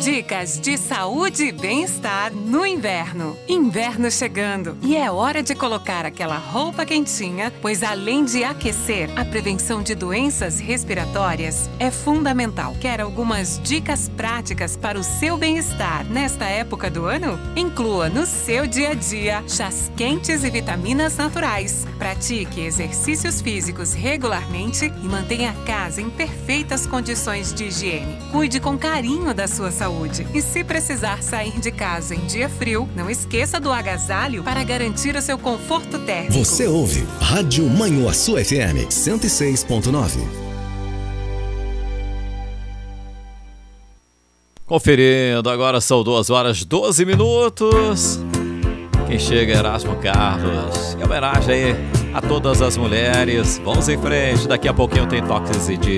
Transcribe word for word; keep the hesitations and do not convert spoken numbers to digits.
Dicas de saúde e bem-estar no inverno. Inverno chegando e é hora de colocar aquela roupa quentinha, pois além de aquecer, a prevenção de doenças respiratórias é fundamental. Quer algumas dicas práticas para o seu bem-estar nesta época do ano? Inclua no seu dia a dia chás quentes e vitaminas naturais. Pratique exercícios físicos regularmente e mantenha a casa em perfeitas condições de higiene. Cuide com carinho da sua saúde. E se precisar sair de casa em dia frio, não esqueça do agasalho para garantir o seu conforto térmico. Você ouve Rádio Manhuaçu F M cento e seis ponto nove. Conferindo, agora são duas horas doze minutos. Quem chega é Erasmo Carlos. Em homenagem aí a todas as mulheres. Vamos em frente, daqui a pouquinho tem toques de